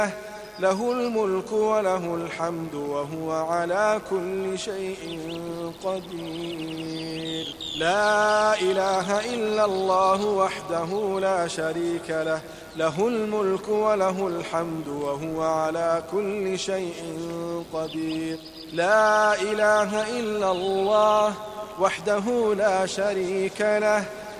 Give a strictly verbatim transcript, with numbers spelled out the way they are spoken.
له الملك وله الحمد وهو على كل شيء قدير. لا إله إلا الله وحده لا شريك له، له الملك وله الحمد وهو على كل شيء قدير. لا إله إلا الله وحده لا شريك له،